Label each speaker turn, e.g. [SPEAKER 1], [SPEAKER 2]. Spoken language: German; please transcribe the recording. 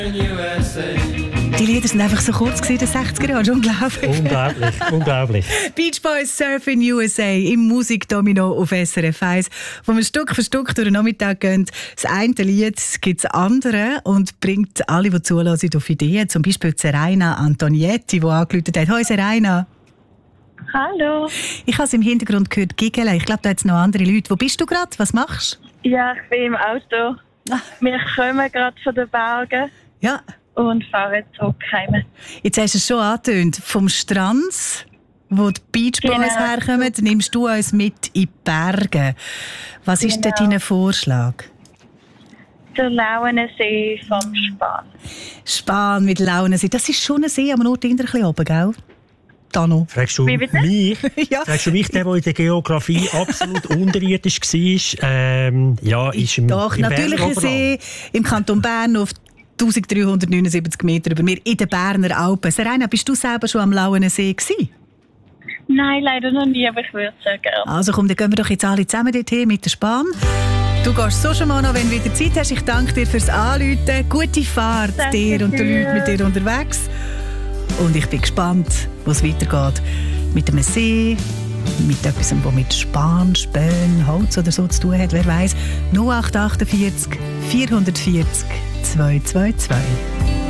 [SPEAKER 1] Die Lieder sind einfach so kurz in den 60er Jahren. Unglaublich.
[SPEAKER 2] Unglaublich.
[SPEAKER 1] Beach Boys Surf in USA im Musikdomino auf SRF 1, wo wir Stück für Stück durch den Nachmittag gehen. Das eine Lied gibt das andere und bringt alle, die zulassen, auf Ideen. Zum Beispiel Serena Antonietti, die angerufen hat. Hoi Serena.
[SPEAKER 3] Hallo.
[SPEAKER 1] Ich habe es im Hintergrund gehört, Giggeln. Ich glaube, da hat es noch andere Leute. Wo bist du gerade? Was machst du?
[SPEAKER 3] Ja, ich bin im Auto. Wir kommen gerade von den Bergen
[SPEAKER 1] Ja.
[SPEAKER 3] und fahren zurück heim.
[SPEAKER 1] Jetzt hast du es schon angetönt. Vom Strand, wo die Beach Boys herkommen, nimmst du uns mit in die Berge. Was ist denn dein Vorschlag?
[SPEAKER 3] Der Lauenensee vom Span.
[SPEAKER 1] Span mit Launensee. Das ist schon ein See, aber nur ein bisschen oben, gell? Dano.
[SPEAKER 2] Fragst du mich?
[SPEAKER 1] Ja.
[SPEAKER 2] Fragst du mich, der in der Geografie absolut unterirdisch war? Ja, ist im
[SPEAKER 1] Doch,
[SPEAKER 2] im
[SPEAKER 1] natürlich ein
[SPEAKER 2] Bernoberland.
[SPEAKER 1] See im Kanton Bern auf 1379 Meter über mir in den Berner Alpen. Serena, bist du selber schon am Lauenensee gewesen?
[SPEAKER 3] Nein, leider noch nie, aber ich würde es sehr gerne.
[SPEAKER 1] Also komm, dann gehen wir doch jetzt alle zusammen dorthin mit der Span. Du gehst so schon mal noch, wenn du wieder Zeit hast. Ich danke dir fürs Anrufen. Gute Fahrt
[SPEAKER 3] Danke
[SPEAKER 1] dir und den
[SPEAKER 3] dir.
[SPEAKER 1] Leuten mit dir unterwegs. Und ich bin gespannt, wo es weitergeht. Mit einem See, mit etwas, das mit Span, Spön, Holz oder so zu tun hat. Wer weiss. 0848 440 222.